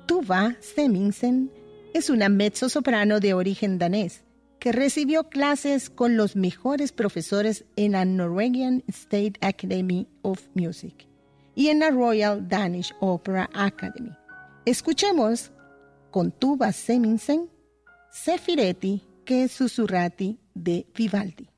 Tuva Semmingsen es una mezzosoprano de origen danés que recibió clases con los mejores profesores en la Norwegian State Academy of Music y en la Royal Danish Opera Academy. Escuchemos con Tuva Semmingsen, Sefireti che sussurrati de Vivaldi.